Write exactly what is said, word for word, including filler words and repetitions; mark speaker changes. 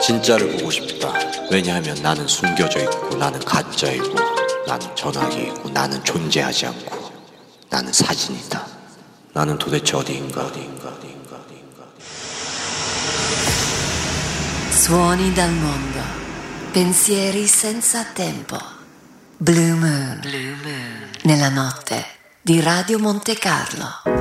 Speaker 1: 진짜를 보고 싶다. 왜냐하면 나는 숨겨져 있고 나는 가짜이고 나는 전화기이고 나는 존재하지 않고 나는 사진이다. 나는 도대체 어디인가 어디인가 어디인가 어디인가.
Speaker 2: Suoni dal mondo, pensieri senza tempo. Blue Moon, Blue Moon. Nella notte di Radio Monte Carlo.